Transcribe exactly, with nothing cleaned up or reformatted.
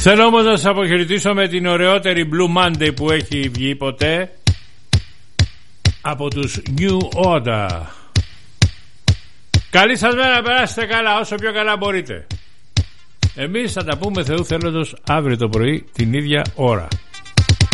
Θέλω όμως να σας αποχαιρετήσω με την ωραιότερη Blue Monday που έχει βγει ποτέ, από τους New Order. Καλή σας μέρα, περάσετε καλά όσο πιο καλά μπορείτε. Εμείς θα τα πούμε Θεού θέλοντος αύριο το πρωί την ίδια ώρα.